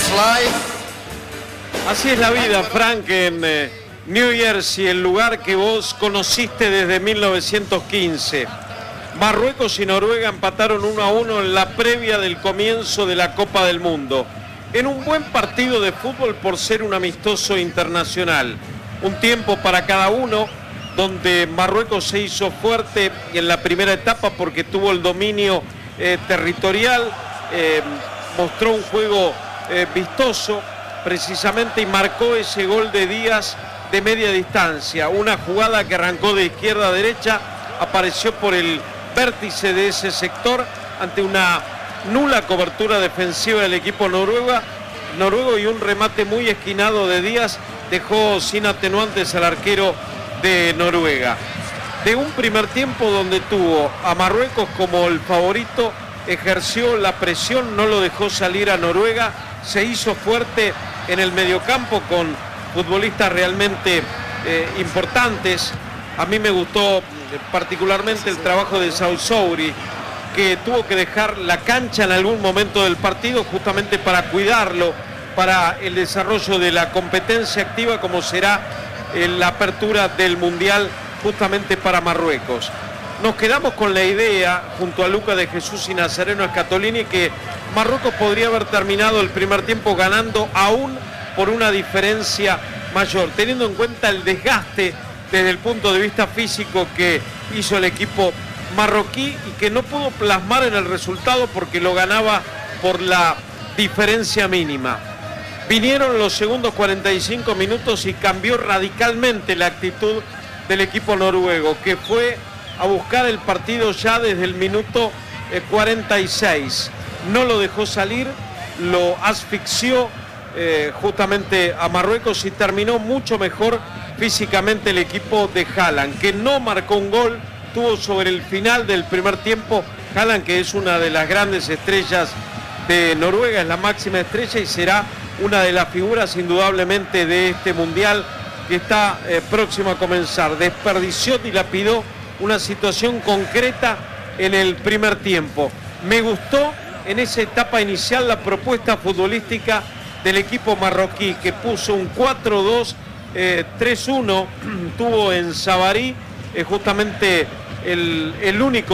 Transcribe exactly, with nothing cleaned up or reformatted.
life. Así es la vida, Frank, en eh, New Jersey, el lugar que vos conociste desde mil novecientos quince. Marruecos y Noruega empataron uno a uno en la previa del comienzo de la Copa del Mundo. En un buen partido de fútbol por ser un amistoso internacional. Un tiempo para cada uno, donde Marruecos se hizo fuerte en la primera etapa porque tuvo el dominio eh, territorial, eh, mostró un juego eh, vistoso precisamente y marcó ese gol de Díaz de media distancia. Una jugada que arrancó de izquierda a derecha, apareció por el vértice de ese sector ante una nula cobertura defensiva del equipo noruega, noruego y un remate muy esquinado de Díaz dejó sin atenuantes al arquero de Noruega. De un primer tiempo donde tuvo a Marruecos como el favorito, ejerció la presión, no lo dejó salir a Noruega, se hizo fuerte en el mediocampo con futbolistas realmente eh, importantes. A mí me gustó particularmente el trabajo de Saouri, que tuvo que dejar la cancha en algún momento del partido justamente para cuidarlo, para el desarrollo de la competencia activa como será en la apertura del Mundial justamente para Marruecos. Nos quedamos con la idea, junto a Luca de Jesús y Nazareno Scatolini, que Marruecos podría haber terminado el primer tiempo ganando aún por una diferencia mayor, teniendo en cuenta el desgaste desde el punto de vista físico que hizo el equipo marroquí y que no pudo plasmar en el resultado porque lo ganaba por la diferencia mínima. Vinieron los segundos cuarenta y cinco minutos y cambió radicalmente la actitud del equipo noruego, que fue a buscar el partido ya desde el minuto cuarenta y seis. No lo dejó salir, lo asfixió eh, justamente a Marruecos y terminó mucho mejor físicamente el equipo de Haaland, que no marcó un gol, tuvo sobre el final del primer tiempo Haaland, que es una de las grandes estrellas de Noruega, es la máxima estrella y será una de las figuras indudablemente de este mundial que está eh, próximo a comenzar. Desperdició, dilapidó una situación concreta en el primer tiempo. Me gustó en esa etapa inicial la propuesta futbolística del equipo marroquí, que puso un cuatro dos tres uno, tuvo en Savary eh, justamente el, el único